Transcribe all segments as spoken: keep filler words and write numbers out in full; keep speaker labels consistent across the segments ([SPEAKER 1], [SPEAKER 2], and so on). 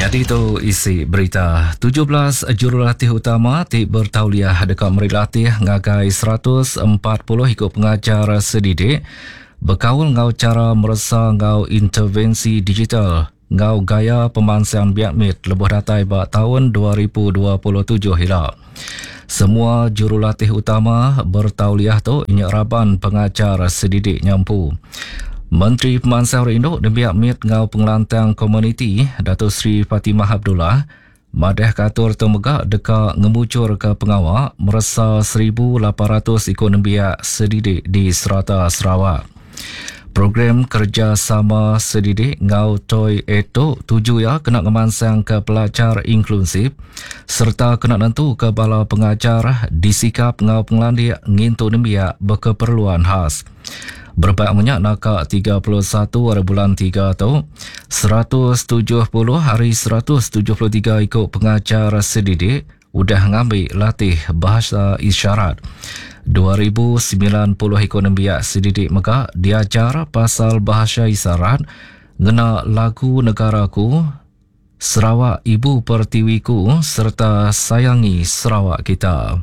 [SPEAKER 1] Jadi itu isi berita. tujuh belas jurulatih utama ti bertauliah dekat merelatih ngagai seratus empat puluh ikut pengajar sedidik. Berkaul ngau cara meresa ngau intervensi digital. Ngau gaya pemansian biakmit lebuh datai bak tahun dua ribu dua puluh tujuh hilap. Semua jurulatih utama bertauliah tu inyak raban pengajar sedidik nyampu. Menteri Pemansian Induk dan Biak Mit ngau pengelantang komuniti Datuk Seri Fatimah Abdullah madeh katur temegak deka ngemucur ke pengawak meresa seribu lapan ratus ikut nembiak sedidik di Serata Sarawak. Program kerjasama sedidik ngau Toy Eto tuju ya kena ngemansang ke pelajar inklusif serta kena nentu ke bala pengajar disikap ngau pengelandik ngintu nembiak berkeperluan khas. Berbaik menyak nakak tiga puluh satu hari bulan tiga tu, seratus tujuh puluh hari seratus tujuh puluh tiga ikut pengajar sedidik udah ngambil latih bahasa isyarat. dua ribu sembilan puluh ikut nembiak sedidik megak diajar pasal bahasa isyarat ngena lagu negaraku, Sarawak Ibu Pertiwiku serta sayangi Sarawak kita.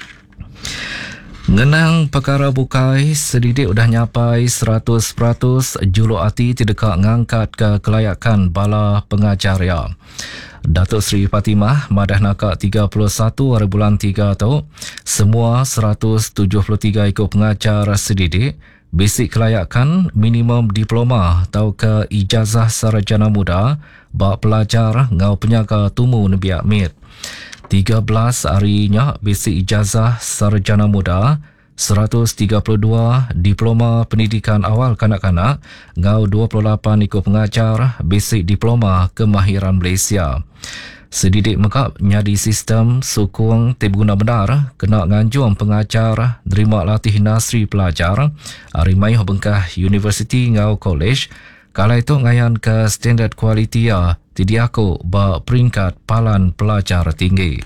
[SPEAKER 1] Ngenang perkara bukai, sedidik udah nyapai seratus peratus juluk hati tidak ngangkat ke kelayakan bala pengajar ya. Datuk Seri Fatimah madah nakak tiga puluh satu hari bulan tiga tu, semua seratus tujuh puluh tiga ikut pengajar sedidik, basic kelayakan minimum diploma atau ke ijazah sarjana muda, bak pelajar ngau penyaga tumu nebiak mit. tiga belas harinya basic ijazah sarjana muda, seratus tiga puluh dua diploma pendidikan awal kanak-kanak, ngau dua puluh lapan ikut pengajar basic diploma kemahiran Malaysia. Sedidik mekap nyadi sistem sukung tibguna benar kena nganjung pengajar nerima latih nasri pelajar Arimai Bengkah University ngau college. Kalau itu ngayan ke standard kualiti ya, tidiaku ba peringkat palan pelajar tinggi.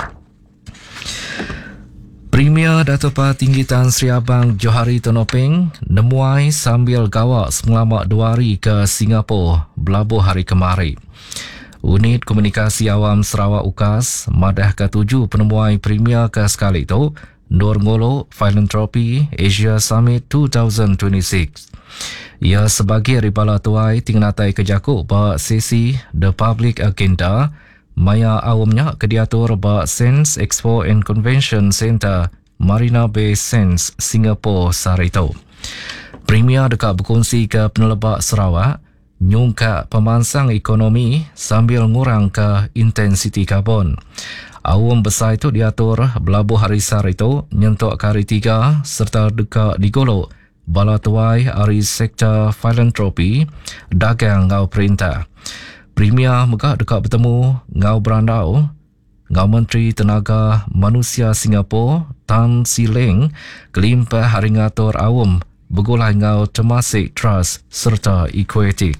[SPEAKER 1] Premier Datuk Tinggi Tan Sri Abang Johari Tonopeng nemuai sambil gawak selamat dua hari ke Singapura belabuh hari kemari. Unit Komunikasi Awam Sarawak UKAS madah ketujuh penemuai Premier ke sekali itu Nur Ngolo Philanthropy Asia Summit dua ribu dua puluh enam. Ia sebagai ribala tuai tingnatai kejakuk ba sesi The Public Agenda maya awamnya kediatur ba Sense Expo and Convention Center Marina Bay Sands Singapore sarito. Premier dekat berkongsi ke penelebak Sarawak nyungka pemansang ekonomi sambil ngurang ke intensiti karbon. Awam besar itu diatur belabuh hari sarito nyentuk kari tiga serta dekat digolok bala tuai hari sektor philanthropy dagang ngau perintah. Premier megak dekat bertemu ngau berandau ngau Menteri Tenaga Manusia Singapura Tan Si Leng kelimpah hari ngatur awam begulai ngau Temasek Trust serta Equatic.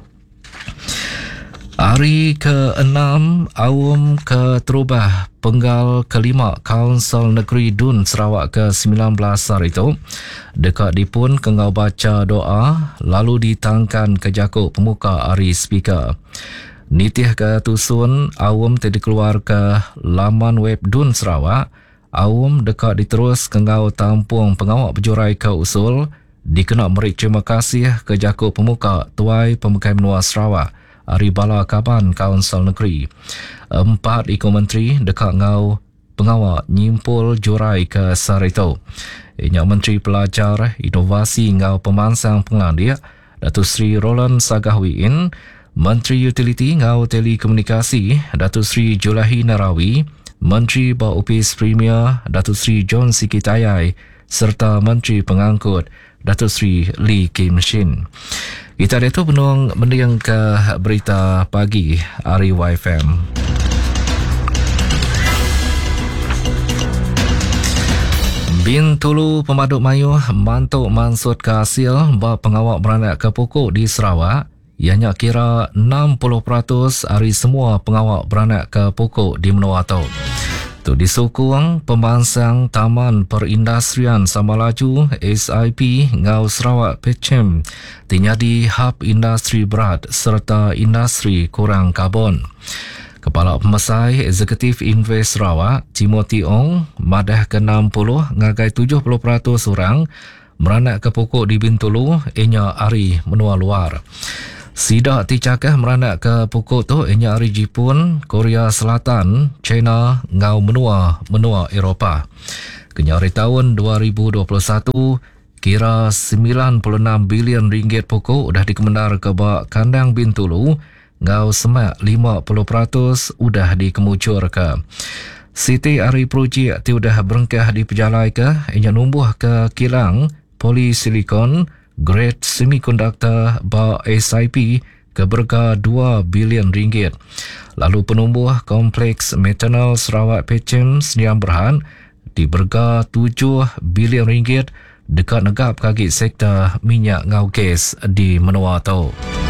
[SPEAKER 1] Hari ke-enam awam ke terubah penggal kelima Kaunsil Negeri Dun Sarawak ke sembilan belas hari itu dekat dipun kengau baca doa lalu ditangkan ke jakuk pemuka hari speaker. Nitih ke tusun awam tadi keluar ke laman web Dun Sarawak, awam dekat diterus kengau tampung pengawak berjurai ke usul dikena merik terima kasih ke jakuk pemuka tuai pemukai menua Sarawak Ari Bala Kaban Kaunsil Negeri. Empat ikut menteri dekat ngau pengawak nyimpul jurai ke sarito. Inya Menteri Pelajar, Inovasi ngau pemansang pengelandik Datuk Seri Roland Sagahwiin, Menteri Utiliti ngau Telekomunikasi Datuk Seri Julahi Narawi, Menteri Baupis Premier Datuk Seri John Sikitayai serta Menteri Pengangkut Datuk Seri Lee Kim Shin. Kita ada tu penuang mendiang ke berita pagi Ari Y F M. Bin Tulu Pemaduk Mayu mantuk mansut ke hasil bah pengawak beranak ke pokok di Sarawak. Ianya kira enam puluh peratus hari semua pengawak beranak ke pokok di menua tu. Tu disokong pemansang Taman Perindustrian Samalaju S I P Ngau Sarawak Pechem tinyadi hub industri berat serta industri kurang karbon. Kepala Pemesai Eksekutif Invest Sarawak, Timothy Ong, madah ke enam puluh ngagai tujuh puluh peratus orang meranak ke pokok di Bintulu, inya ari menua luar. Sidak ticakah meranak ke pokok tu inya ari Jepun, Korea Selatan, China, ngau menua, menua Eropah. Kenyari tahun dua ribu dua puluh satu, kira sembilan puluh enam bilion ringgit pokok dah dikemendar ke bak kandang Bintulu, ngau semak lima puluh peratus udah dikemucur ke. Siti ari projek ti udah berengkah di pejalai ke, inya numbuh ke kilang polisilikon grade semiconductor ba S I P ke berga dua bilion ringgit. Lalu penumbuh kompleks metanol Sarawak Pechem Sdn Bhd di berga tujuh bilion ringgit dekat negap kaki sektor minyak ngau gas di menua tu.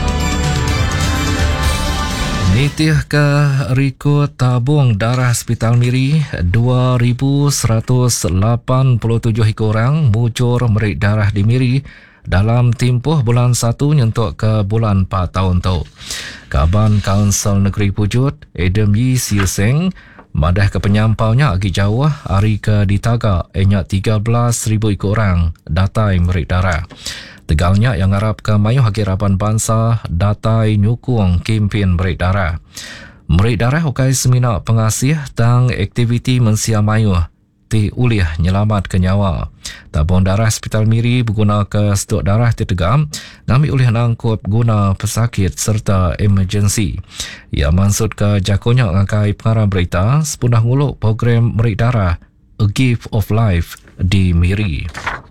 [SPEAKER 1] Nitih ke rekod tabung darah Hospital Miri, dua ribu seratus lapan puluh tujuh orang mucur merik darah di Miri dalam tempoh bulan satu nyentuk ke bulan empat tahun tu. Kaban Kaunsil Negeri Pujut, Adam Yi Siu Seng, madah ke penyampaunya agi jauh hari ke ditaga enyak tiga belas ribu orang datai merik darah. Tegalnya yang harap ke mayuh Hagirapan Bangsa datai nyukung kempen merik darah. Merik darah ukai semina pengasih tang aktiviti mensia mayuh ti ulih nyelamat ke nyawa. Tabung darah Hospital Miri berguna ke stok darah tertegam, ngami ulih nangkup guna pesakit serta emergency. Ia maksud ke jakonya ngakai pengarah berita sepunah nguluk program merik darah A Gift of Life di Miri.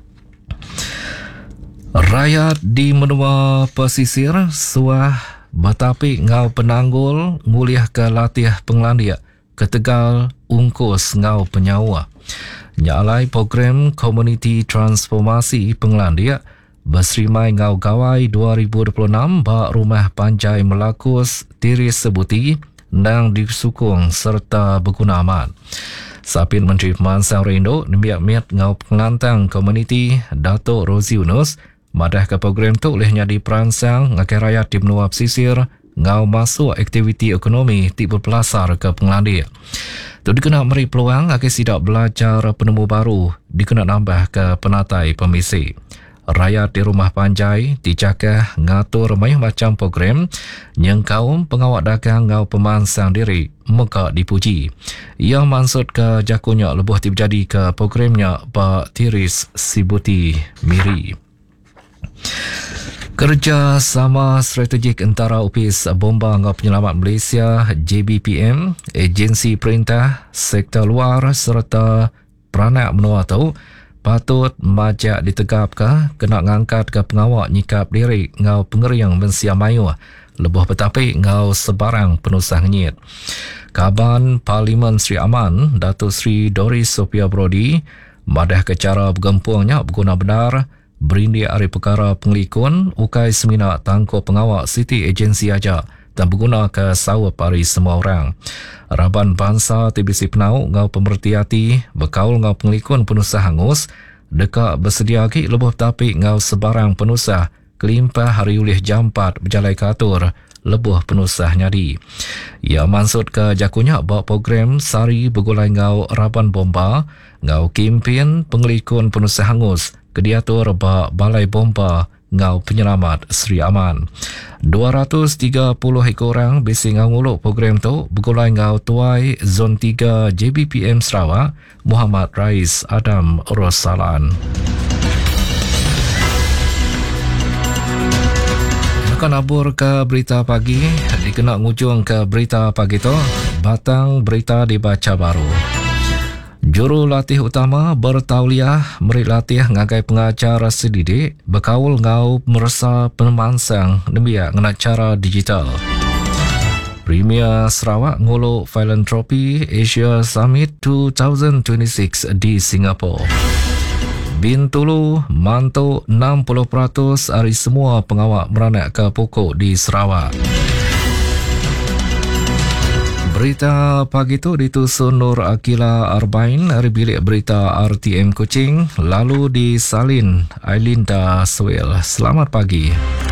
[SPEAKER 1] Rakyat di menua pesisir suah betapi ngau penanggul nguliah ke latih penglandia ke Tegal ungkus ngau penyawa. Nyalai program Community Transformasi Penglandia berserimai ngau gawai dua ribu dua puluh enam bak rumah panjai melakus tiris sebuti nang disukung serta berguna aman. Sapin Menteri Pemansang Rendo nemiak-miat ngau pengantang komuniti Datuk Rozi Yunus madah ke program tu olehnya diperansang ngakai rakyat di menua pesisir ngau masuk aktiviti ekonomi ti berpelasar ke Penglandia. Tu dikena meri peluang akan sidak belajar penemu baru dikena nambah ke penatai pemisi. Rakyat di rumah panjai dicakah ngatur banyak macam program yang kaum pengawak dagang ngau pemansang diri muka dipuji. Ia maksud ke jakunya lebuh terjadi ke programnya Pak Tiris Sibuti Miri. Kerjasama strategik antara Opis Bomba Ngau Penyelamat Malaysia J B P M, agensi perintah, sektor luar serta peranak menua tu patut majak ditegap ke kena ngangkat ke pengawak nyikap diri ngau pengeriang mensia mayu lebuh betapi ngau sebarang penusah ngit. Kaban Parlimen Sri Aman Datuk Sri Doris Sophia Brody madah ke cara bergempuangnya berguna benar berindi hari perkara pengelikun ukai semina tangko pengawak City Agency aja dan berguna ke sawap hari semua orang. Raban Bangsa T B C Penau ngau pemerhati hati berkaul ngau pengelikun penusah hangus dekat bersedia lagi lebuh tapi ngau sebarang penusah kelimpah hari ulih jam empat berjalai katur lebuh penusah nyadi. Ia maksud ke jakunya bawa program sari bergulai ngau Raban Bomba ngau kempen pengelikun penusah hangus kediatur ba Balai Bomba ngau Penyelamat Sri Aman. dua ratus tiga puluh orang besi ngau nguluk program tu bergulai ngau Tuai Zon tiga J B P M Sarawak Muhammad Rais Adam Rosalan. Akan abur ke berita pagi, dikena ngujung ke berita pagi tu, batang berita dibaca baru. Juru latih utama bertauliah merik latih ngagai pengajar sedidik berkaul ngau merasa pemansang demiak ngena cara digital. Premier Sarawak nguluk Philanthropy Asia Summit dua ribu dua puluh enam di Singapura. Bintulu mantu enam puluh peratus hari semua pengawak meranak ke pokok di Sarawak. Berita pagi tu ditusun Nur Akila Arbain dari bilik berita R T M Kuching, lalu disalin Ailinda Swell. Selamat pagi.